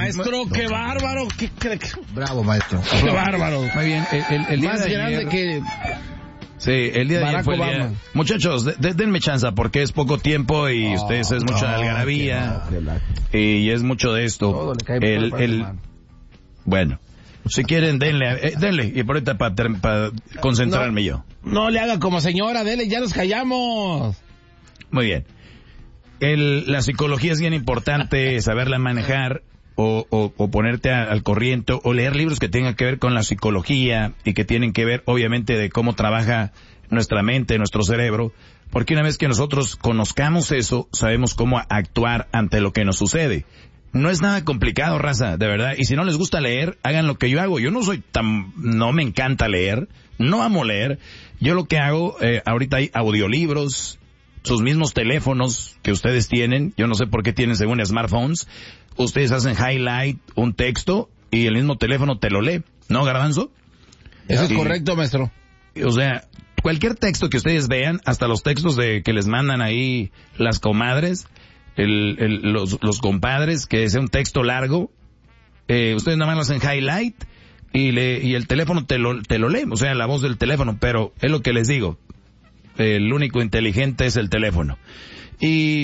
Maestro, qué bárbaro. Bravo, maestro. Qué bárbaro. Muy bien, el día Más de grande ayer, que... Sí, el día de ayer fue el día. Muchachos, denme chance porque es poco tiempo y ustedes es mucha algarabía y es mucho de esto. Bueno, si quieren denle y por ahorita para concentrarme yo. No le haga como señora, dele, ya nos callamos. Muy bien. La psicología es bien importante, saberla manejar o ponerte al corriente o leer libros que tengan que ver con la psicología y que tienen que ver obviamente de cómo trabaja nuestra mente, nuestro cerebro, porque una vez que nosotros conozcamos eso, sabemos cómo actuar ante lo que nos sucede. No es nada complicado, raza, de verdad, y si no les gusta leer, hagan lo que yo hago. Yo no me encanta leer, no amo leer. Yo lo que hago, ahorita hay audiolibros, sus mismos teléfonos que ustedes tienen, yo no sé por qué tienen según smartphones, ustedes hacen highlight un texto y el mismo teléfono te lo lee, ¿no, Garbanzo? Eso es correcto, maestro. O sea, cualquier texto que ustedes vean, hasta los textos que les mandan ahí las comadres, los compadres, que sea un texto largo, ustedes nada más lo hacen highlight y el teléfono te lo lee, o sea, la voz del teléfono, pero es lo que les digo. El único inteligente es el teléfono. Y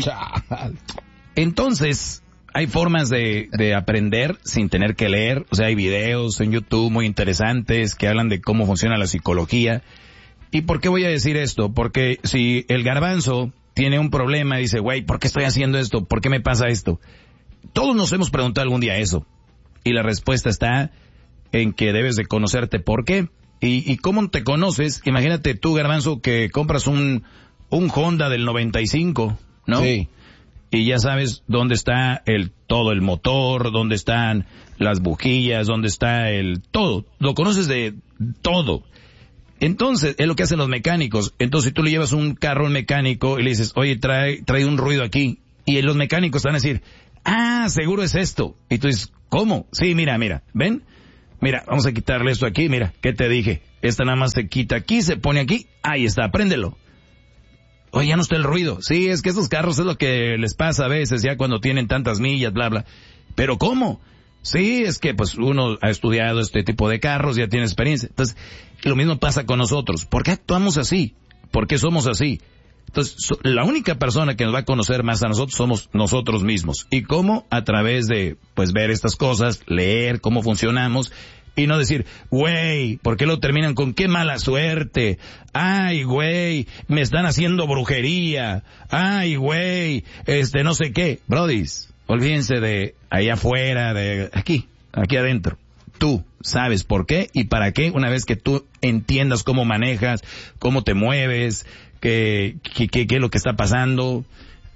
entonces hay formas de aprender sin tener que leer. O sea, hay videos en YouTube muy interesantes que hablan de cómo funciona la psicología. ¿Y por qué voy a decir esto? Porque si el Garbanzo tiene un problema y dice, güey, ¿por qué estoy haciendo esto? ¿Por qué me pasa esto? Todos nos hemos preguntado algún día eso. Y la respuesta está en que debes de conocerte por qué. ¿Y cómo te conoces? Imagínate tú, Garbanzo, que compras un Honda del 95, ¿no? Sí. Y ya sabes dónde está todo el motor, dónde están las bujías, dónde está todo. Lo conoces de todo. Entonces, es lo que hacen los mecánicos. Entonces, si tú le llevas un carro a un mecánico y le dices, oye, trae un ruido aquí. Y los mecánicos te van a decir, seguro es esto. Y tú dices, ¿cómo? Sí, mira, ¿ven? Mira, vamos a quitarle esto aquí, mira, ¿qué te dije? Esta nada más se quita aquí, se pone aquí, ahí está, préndelo. Oye, ya no está el ruido. Sí, es que estos carros es lo que les pasa a veces, ya cuando tienen tantas millas, bla, bla. ¿Pero cómo? Sí, es que pues uno ha estudiado este tipo de carros, ya tiene experiencia. Entonces, lo mismo pasa con nosotros. ¿Por qué actuamos así? ¿Por qué somos así? Entonces, la única persona que nos va a conocer más a nosotros somos nosotros mismos. ¿Y cómo? A través de, pues, ver estas cosas, leer cómo funcionamos, y no decir, güey, ¿por qué lo terminan con qué mala suerte? Ay, güey, me están haciendo brujería. Ay, güey, no sé qué. Brodis, olvídense de allá afuera, de aquí adentro. Tú sabes por qué y para qué una vez que tú entiendas cómo manejas, cómo te mueves, qué es lo que está pasando.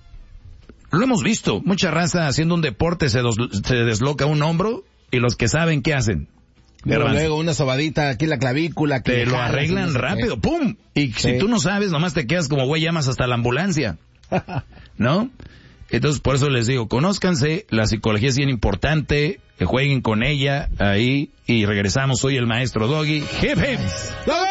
Lo hemos visto, mucha raza haciendo un deporte se desloca un hombro y los que saben, ¿qué hacen? Pero luego una sobadita aquí en la clavícula. Te lo arreglan rápido, ¡pum! Y si tú no sabes, nomás te quedas como güey, llamas hasta la ambulancia, ¿no? Entonces, por eso les digo, conózcanse, la psicología es bien importante, que jueguen con ella ahí y regresamos. Soy el maestro Doggy. ¡Hip, hip!